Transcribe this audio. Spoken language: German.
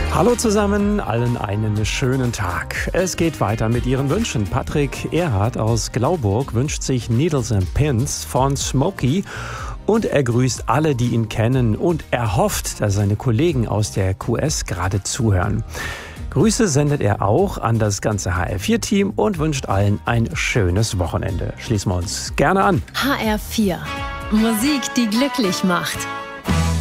Hallo zusammen, allen einen schönen Tag. Es geht weiter mit Ihren Wünschen. Patrick Erhardt aus Glauburg wünscht sich Needles and Pins von Smokey und er grüßt alle, die ihn kennen und er hofft, dass seine Kollegen aus der QS gerade zuhören. Grüße sendet er auch an das ganze HR4-Team und wünscht allen ein schönes Wochenende. Schließen wir uns gerne an. HR4. Musik, die glücklich macht.